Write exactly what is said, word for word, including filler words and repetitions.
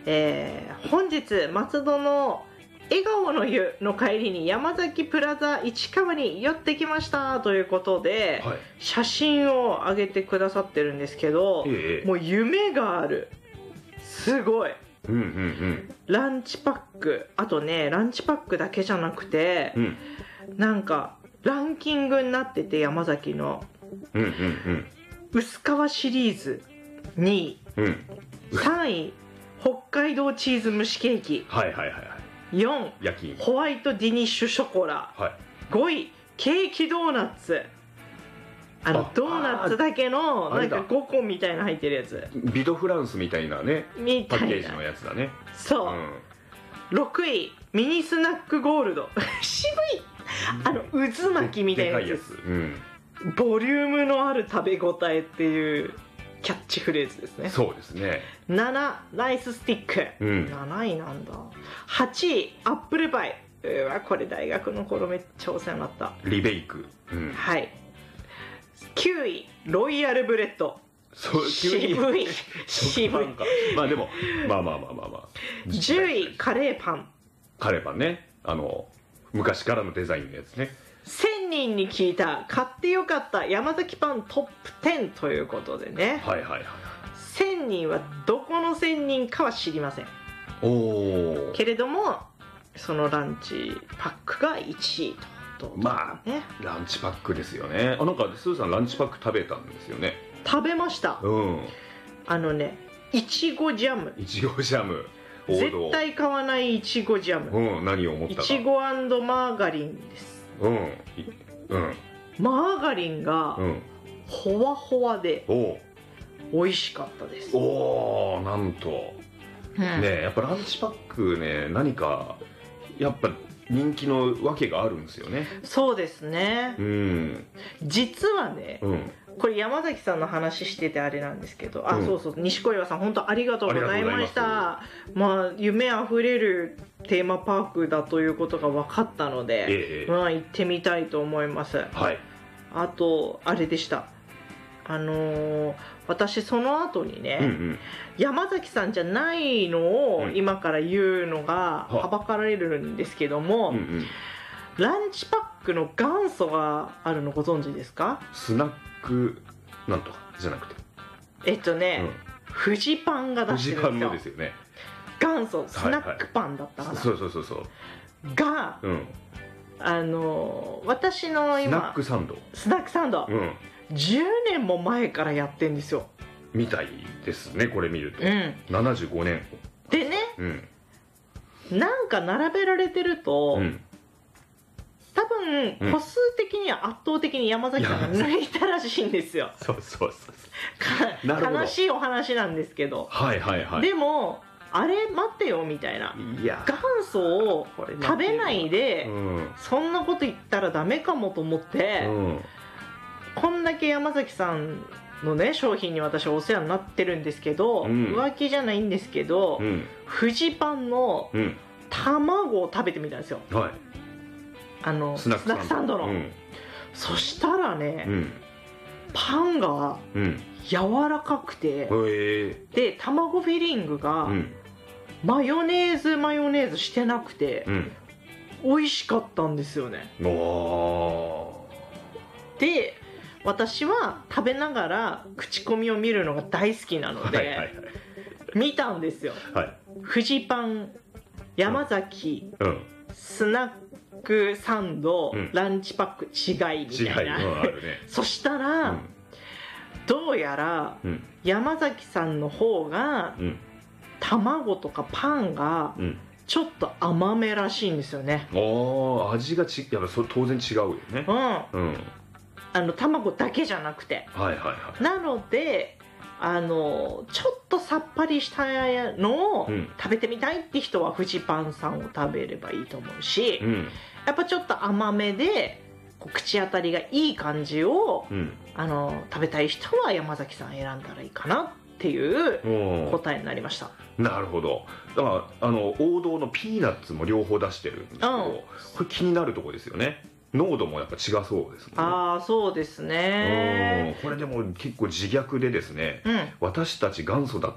えー、本日松戸の笑顔の湯の帰りに山崎プラザ市川に寄ってきましたということで、はい、写真を上げてくださってるんですけど、ええ、もう夢がある、すごい、 うんうんうん、 ランチパック、あとねランチパックだけじゃなくて、うん、なんかランキングになってて、山崎の、 うんうんうん、 薄皮シリーズにい、うん、さんい北海道チーズ蒸しケーキ、 はいはいはいはい、 よん焼きホワイトデニッシュショコラ、 はい、 ごいケーキドーナツ、あのドーナツだけのなんかごこみたいな入ってるやつ、 ビドフランスみたいなねみたいなパッケージのやつだね。 そう、うん、ろくいミニスナックゴールド渋い、あの渦巻きみたいなやつです、 うん、 ボリュームのある食べ応えっていうキャッチフレーズですね。 そうですね。 ななライススティック、うん、なないなんだ。はちいアップルパイ、うわこれ大学の頃めっちゃお世話になった、 リベイク、うん、 はい。きゅういロイヤルブレッド、 そう渋い渋いまあでもまあまあまあまあまあじゅういカレーパン、 カレーパンね、あの昔からのデザインのやつね。 せんにんに聞いた買ってよかった山崎パントップじゅうということでね、 はいはいはい、 せんにんはどこのせんにんかは知りません。 おけれどもそのランチパックがいちいと、 まあ、ね、ランチパックですよね。あ、なんかスーさんランチパック食べたんですよね。 食べました、 うん、 あのねいちごジャム、 いちごジャム絶対買わないいちごジャム、 うん、何を思ったか、 いちご&マーガリンです。 うんうん、 マーガリンがほわほわで美味しかったです。 おお、なんと、うん、ね、やっぱランチパックね、何かやっぱ人気の訳があるんですよね。 そうですね、うん、実はね、うん、これ山崎さんの話しててあれなんですけど、あ、うん、そうそう、西小岩さん本当ありがとうございました。まあ夢あふれるテーマパークだということが分かったので、ええ、まあ行ってみたいと思います。 はい。 あとあれでした、あのー、私その後にね、うんうん、山崎さんじゃないのを今から言うのがはばかられるんですけども、うんうん、ランチパックの元祖があるのご存知ですか？ スナックなんとかじゃなくて、 えっとね、うん、フジパンが出してるんですよ。 フジパンのですよね、 元祖スナックパンだったかな、 はいはい、そうそうそうそうが、うん、あの私の今スナックサンドスナックサンド、うん、じゅうねんも前からやってんですよ。 みたいですね、これ見ると、うん、ななじゅうごねんでね、うん、なんか並べられてると、うん、多分個数的には圧倒的に山崎さんが抜いたらしいんですよ。 そうそうそう悲しいお話なんですけど、 はいはいはい、 でもあれ待ってよみたいな、いや元祖を食べないで、うん、そんなこと言ったらダメかもと思って、うん、こんだけ山崎さんのね商品に私お世話になってるんですけど、うん、浮気じゃないんですけど、うん、フジパンの卵を食べてみたんですよ、はい、あのスナックサンドの、うん、そしたらね、うん、パンが柔らかくて、うん、で卵フィリングが、うん、マヨネーズマヨネーズしてなくて、うん、美味しかったんですよね。で私は食べながら口コミを見るのが大好きなので、はいはいはい、見たんですよ、はい、フジパン山崎、うん、スナックサンド、うん、ランチパック違いみたいな、うんあるね、そしたら、うん、どうやら、うん、山崎さんの方が、うん、卵とかパンが、うん、ちょっと甘めらしいんですよね。 あ、味がちやっぱそれ当然違うよね、 うん、うん、あの卵だけじゃなくて、はいはいはい、なのであのちょっとさっぱりしたのを食べてみたいって人はフジパンさんを食べればいいと思うし、うん、やっぱちょっと甘めでこう口当たりがいい感じを、うん、あの食べたい人は山崎さん選んだらいいかなっていう答えになりました。 なるほど。だからあの王道のピーナッツも両方出してるんですけど、うん、これ気になるところですよね。濃度もやっぱ違そうですね。 ああ、そうですね。 これでも結構自虐でですね、うん、私たち元祖だ